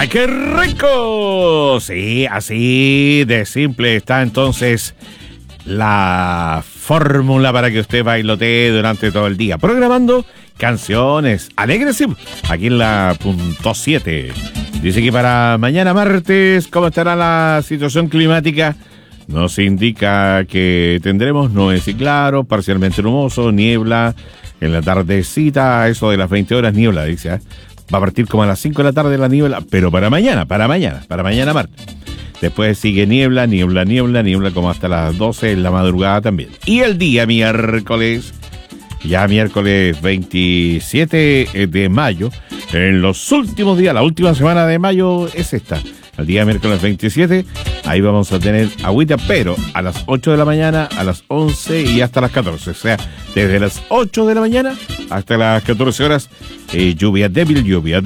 ¡Ay, qué rico! Sí, así de simple está entonces la fórmula para que usted bailotee durante todo el día, programando canciones alegres, sí, aquí en la punto 7. Dice que para mañana martes, ¿cómo estará la situación climática? Nos indica que tendremos nubes y claro, parcialmente nuboso, niebla, en la tardecita, eso de las 20 horas, niebla, dice, ¿eh? Va a partir como a las 5 de la tarde la niebla, pero para mañana martes. Después sigue niebla como hasta las 12 en la madrugada también. Y el día miércoles, ya miércoles 27 de mayo, en los últimos días, la última semana de mayo es esta. El día miércoles 27, ahí vamos a tener agüita, pero a las 8 de la mañana, a las 11 y hasta las 14. O sea, desde las 8 de la mañana hasta las 14 horas, lluvia débil.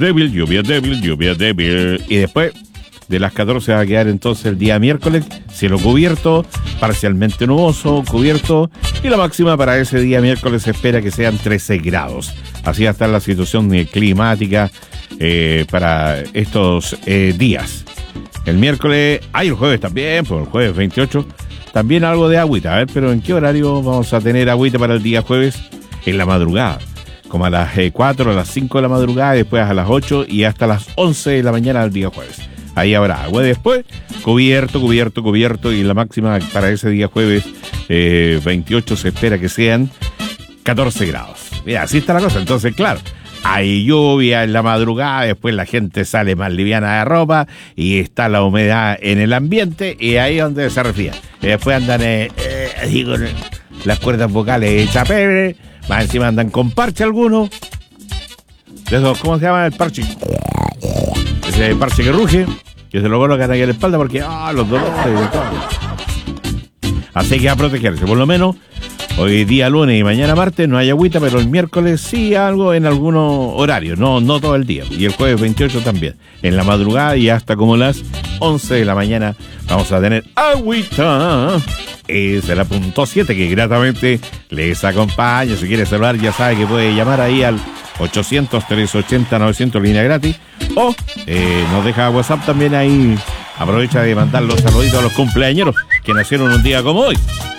Y después de las 14 va a quedar entonces el día miércoles, cielo cubierto, parcialmente nuboso, cubierto, y la máxima para ese día miércoles se espera que sean 13 grados. Así va a estar la situación climática para estos días. El miércoles, el jueves también, pues el jueves 28, también algo de agüita. A ver, pero ¿en qué horario vamos a tener agüita para el día jueves? En la madrugada, como a las 4, a las 5 de la madrugada, después a las 8 y hasta las 11 de la mañana del día jueves. Ahí habrá agua. Después, cubierto, y la máxima para ese día jueves 28 se espera que sean 14 grados. Mira, así está la cosa. Entonces, claro, hay lluvia en la madrugada, después la gente sale más liviana de ropa y está la humedad en el ambiente y ahí es donde se refría. Y después andan así con las cuerdas vocales hechas pebre, más encima andan con parche algunos. De esos, ¿cómo se llama el parche? Ese parche que ruge, que se lo colocan aquí en la espalda porque los dolores y todo. Así que a protegerse, por lo menos. Hoy día lunes y mañana martes no hay agüita, pero el miércoles sí algo en algunos horarios, no todo el día. Y el jueves 28 también. En la madrugada y hasta como las 11 de la mañana vamos a tener agüita. Es la punto 7 que gratamente les acompaña. Si quiere celular ya sabe que puede llamar ahí al 800-380-900 línea gratis. O nos deja WhatsApp también ahí. Aprovecha de mandar los saluditos a los cumpleañeros que nacieron un día como hoy.